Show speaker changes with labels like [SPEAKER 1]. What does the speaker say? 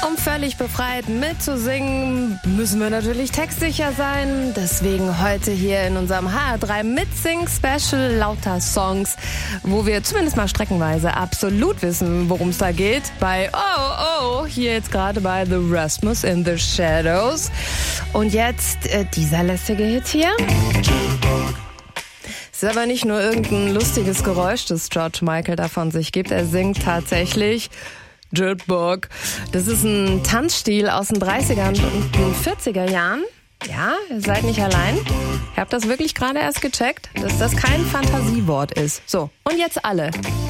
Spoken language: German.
[SPEAKER 1] Um völlig befreit mitzusingen, müssen wir natürlich textsicher sein. Deswegen heute hier in unserem HR3 Mitsing-Special lauter Songs, wo wir zumindest mal streckenweise absolut wissen, worum es da geht. Bei hier jetzt gerade bei The Rasmus in the Shadows. Und jetzt dieser lästige Hit hier. Es ist aber nicht nur irgendein lustiges Geräusch, das George Michael da von sich gibt. Er singt tatsächlich Jitterbug. Das ist ein Tanzstil aus den 30er und den 40er Jahren. Ja, ihr seid nicht allein. Ihr habt das wirklich gerade erst gecheckt, dass das kein Fantasiewort ist. So, und jetzt alle.